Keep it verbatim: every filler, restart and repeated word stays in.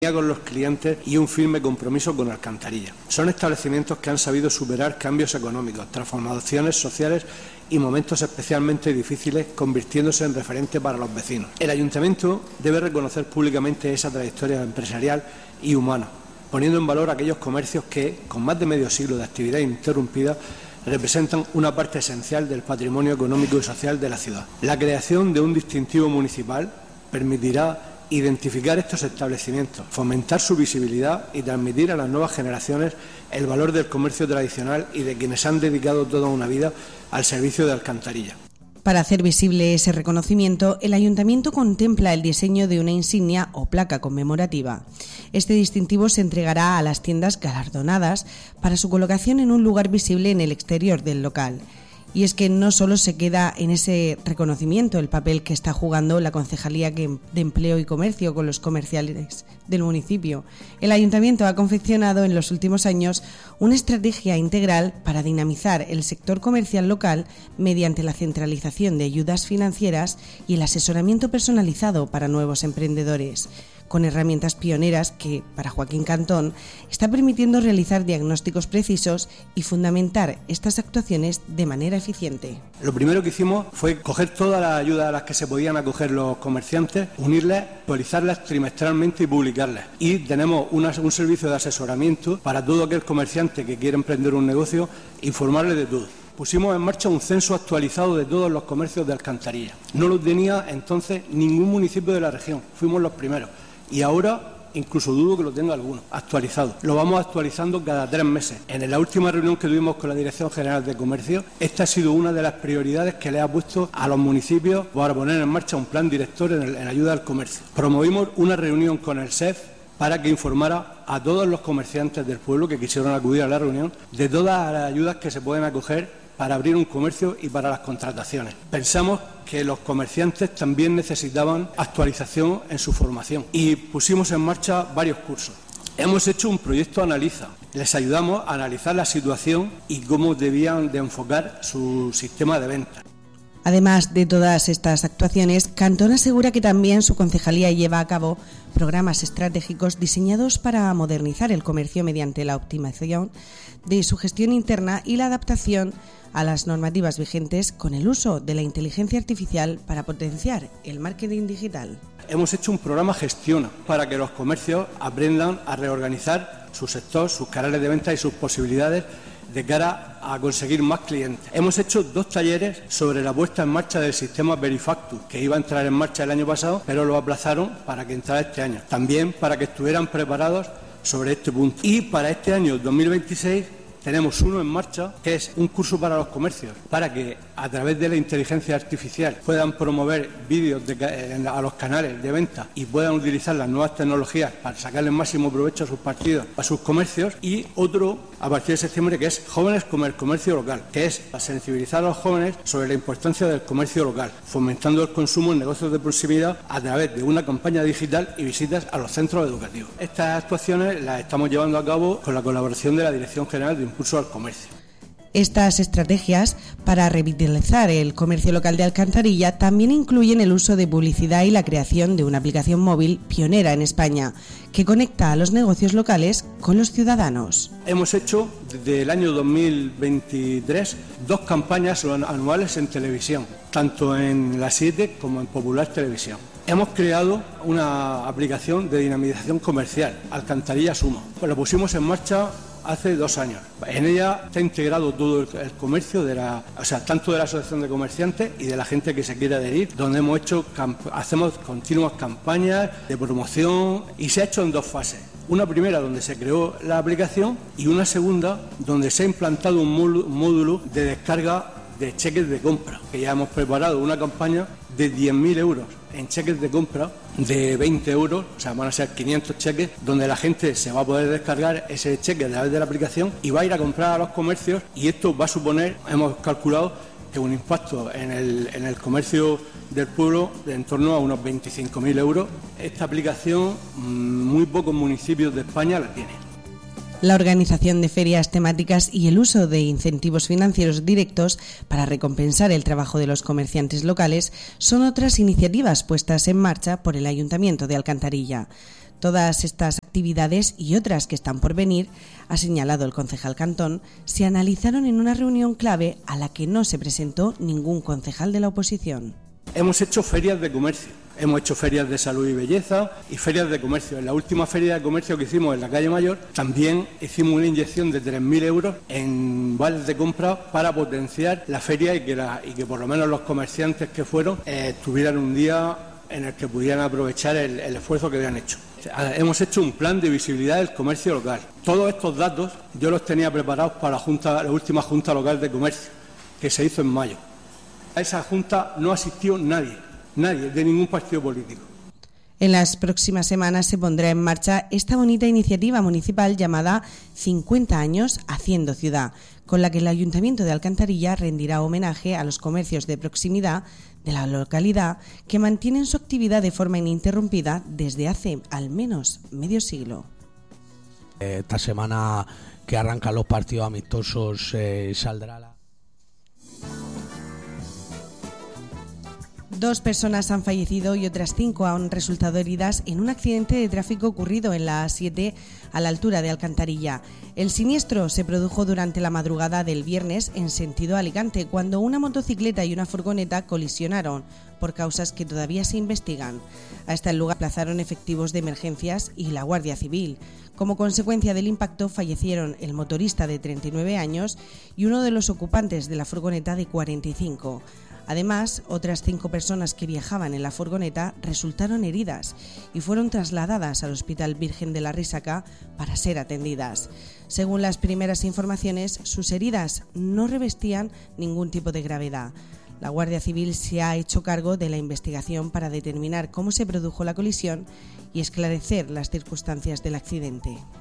con los clientes y un firme compromiso con Alcantarilla. Son establecimientos que han sabido superar cambios económicos, transformaciones sociales y momentos especialmente difíciles, convirtiéndose en referente para los vecinos. El Ayuntamiento debe reconocer públicamente esa trayectoria empresarial y humana, poniendo en valor aquellos comercios que, con más de medio siglo de actividad ininterrumpida, representan una parte esencial del patrimonio económico y social de la ciudad. La creación de un distintivo municipal permitirá identificar estos establecimientos, fomentar su visibilidad y transmitir a las nuevas generaciones el valor del comercio tradicional y de quienes han dedicado toda una vida al servicio de Alcantarilla. Para hacer visible ese reconocimiento, el Ayuntamiento contempla el diseño de una insignia o placa conmemorativa. Este distintivo se entregará a las tiendas galardonadas para su colocación en un lugar visible en el exterior del local. Y es que no solo se queda en ese reconocimiento el papel que está jugando la Concejalía de Empleo y Comercio con los comerciales del municipio. El Ayuntamiento ha confeccionado en los últimos años una estrategia integral para dinamizar el sector comercial local mediante la centralización de ayudas financieras y el asesoramiento personalizado para nuevos emprendedores, con herramientas pioneras que, para Joaquín Cantón, está permitiendo realizar diagnósticos precisos y fundamentar estas actuaciones de manera eficiente. Lo primero que hicimos fue coger todas las ayudas a las que se podían acoger los comerciantes, unirlas, actualizarlas trimestralmente y publicarlas. Y tenemos una, un servicio de asesoramiento para todo aquel comerciante que quiera emprender un negocio, informarle de todo. Pusimos en marcha un censo actualizado de todos los comercios de Alcantarilla. No lo tenía entonces ningún municipio de la región, fuimos los primeros. Y ahora incluso dudo que lo tenga alguno actualizado. Lo vamos actualizando cada tres meses. En la última reunión que tuvimos con la Dirección General de Comercio, esta ha sido una de las prioridades que le ha puesto a los municipios para poner en marcha un plan director en, el, en ayuda al comercio. Promovimos una reunión con el S E F para que informara a todos los comerciantes del pueblo que quisieron acudir a la reunión de todas las ayudas que se pueden acoger para abrir un comercio y para las contrataciones. Pensamos que los comerciantes también necesitaban actualización en su formación y pusimos en marcha varios cursos. Hemos hecho un proyecto Analiza. Les ayudamos a analizar la situación y cómo debían de enfocar su sistema de venta. Además de todas estas actuaciones, Cantón asegura que también su concejalía lleva a cabo programas estratégicos diseñados para modernizar el comercio mediante la optimización de su gestión interna y la adaptación a las normativas vigentes con el uso de la inteligencia artificial para potenciar el marketing digital. Hemos hecho un programa Gestiona para que los comercios aprendan a reorganizar su sector, sus canales de venta y sus posibilidades de cara a conseguir más clientes. Hemos hecho dos talleres sobre la puesta en marcha del sistema Verifactus, que iba a entrar en marcha el año pasado, pero lo aplazaron para que entrara este año. También para que estuvieran preparados sobre este punto. Y para este año dos mil veintiséis tenemos uno en marcha, que es un curso para los comercios, para que a través de la inteligencia artificial puedan promover vídeos de, a los canales de venta y puedan utilizar las nuevas tecnologías para sacarle el máximo provecho a sus partidos, a sus comercios. Y otro a partir de septiembre, que es Jóvenes con el Comercio Local, que es para sensibilizar a los jóvenes sobre la importancia del comercio local, fomentando el consumo en negocios de proximidad a través de una campaña digital y visitas a los centros educativos. Estas actuaciones las estamos llevando a cabo con la colaboración de la Dirección General de Impulso al Comercio. Estas estrategias para revitalizar el comercio local de Alcantarilla también incluyen el uso de publicidad y la creación de una aplicación móvil pionera en España que conecta a los negocios locales con los ciudadanos. Hemos hecho desde el año dos mil veintitrés dos campañas anuales en televisión, tanto en La siete como en Popular Televisión. Hemos creado una aplicación de dinamización comercial, Alcantarilla Suma. Pues la pusimos en marcha hace dos años. En ella está integrado todo el, el comercio, de la, o sea, tanto de la Asociación de Comerciantes y de la gente que se quiere adherir, donde hemos hecho, hacemos continuas campañas de promoción y se ha hecho en dos fases. Una primera donde se creó la aplicación y una segunda donde se ha implantado un módulo de descarga de cheques de compra, que ya hemos preparado una campaña de diez mil euros en cheques de compra de veinte euros, o sea, van a ser quinientos cheques, donde la gente se va a poder descargar ese cheque a través de la aplicación y va a ir a comprar a los comercios, y esto va a suponer, hemos calculado, que un impacto en el, en el comercio del pueblo de en torno a unos veinticinco mil euros. Esta aplicación muy pocos municipios de España la tienen. La organización de ferias temáticas y el uso de incentivos financieros directos para recompensar el trabajo de los comerciantes locales son otras iniciativas puestas en marcha por el Ayuntamiento de Alcantarilla. Todas estas actividades y otras que están por venir, ha señalado el concejal Cantón, se analizaron en una reunión clave a la que no se presentó ningún concejal de la oposición. Hemos hecho ferias de comercio, hemos hecho ferias de salud y belleza y ferias de comercio. En la última feria de comercio que hicimos en la calle Mayor, también hicimos una inyección de tres mil euros en vales de compra para potenciar la feria y que, la, y que por lo menos los comerciantes que fueron eh, tuvieran un día en el que pudieran aprovechar el, el esfuerzo que habían hecho. Hemos hecho un plan de visibilidad del comercio local. Todos estos datos yo los tenía preparados para la, junta, la última Junta Local de Comercio, que se hizo en mayo. A esa Junta no asistió nadie, nadie, de ningún partido político. En las próximas semanas se pondrá en marcha esta bonita iniciativa municipal llamada cincuenta años Haciendo Ciudad, con la que el Ayuntamiento de Alcantarilla rendirá homenaje a los comercios de proximidad de la localidad que mantienen su actividad de forma ininterrumpida desde hace al menos medio siglo. Esta semana que arrancan los partidos amistosos eh, saldrá la... Dos personas han fallecido y otras cinco han resultado heridas en un accidente de tráfico ocurrido en la A siete a la altura de Alcantarilla. El siniestro se produjo durante la madrugada del viernes en sentido Alicante, cuando una motocicleta y una furgoneta colisionaron por causas que todavía se investigan. A este lugar desplazaron efectivos de emergencias y la Guardia Civil. Como consecuencia del impacto fallecieron el motorista de treinta y nueve años y uno de los ocupantes de la furgoneta de cuarenta y cinco. Además, otras cinco personas que viajaban en la furgoneta resultaron heridas y fueron trasladadas al Hospital Virgen de la Risaca para ser atendidas. Según las primeras informaciones, sus heridas no revestían ningún tipo de gravedad. La Guardia Civil se ha hecho cargo de la investigación para determinar cómo se produjo la colisión y esclarecer las circunstancias del accidente.